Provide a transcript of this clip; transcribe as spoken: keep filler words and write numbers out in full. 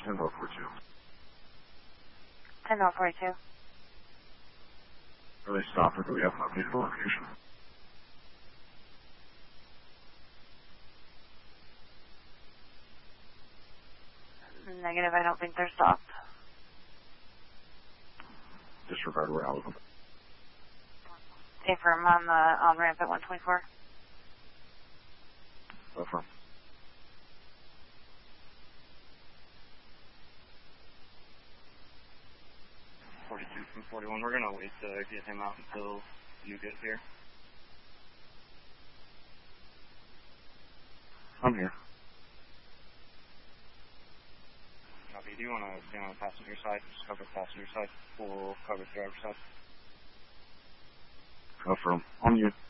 ten oh forty-two. ten oh forty-two. Are they stopped or do we have an updated location? Negative, I don't think they're stopped. Disregard, we're out of them. Stay firm on the on ramp at one twenty-four. No firm. forty-two from forty-one, we're going to wait to get him out until you get here. I'm here. Copy, do you want to stay on the passenger side? Just cover passenger side. We'll cover driver side. No firm. On you.